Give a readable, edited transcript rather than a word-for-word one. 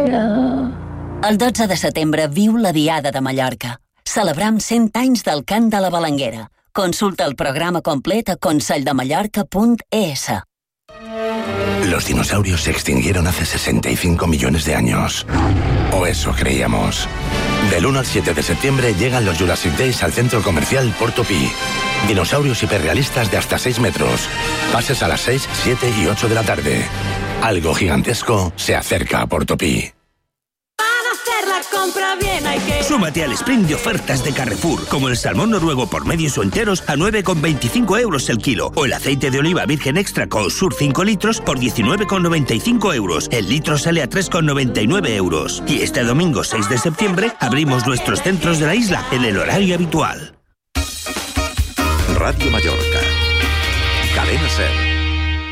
El 12 de setembre viu la Diada de Mallorca. Celebram 100 anys del cant de la Balanguera. Consulta el programa complet a conselldemallorca.es. Los dinosaurios se extinguieron hace 65 millones de años. O eso creíamos. Del 1 al 7 de septiembre llegan los Jurassic Days al centro comercial Portopí. Dinosaurios hiperrealistas de hasta 6 metros. Pases a las 6, 7 y 8 de la tarde. Algo gigantesco se acerca a Portopí. Compra bien, hay que... Súmate al sprint de ofertas de Carrefour, como el salmón noruego por medios o enteros a 9,25 euros el kilo, o el aceite de oliva virgen extra Sur 5 litros por 19,95 euros. El litro sale a 3,99 euros. Y este domingo 6 de septiembre abrimos nuestros centros de la isla en el horario habitual. Radio Mallorca. Cadena Ser.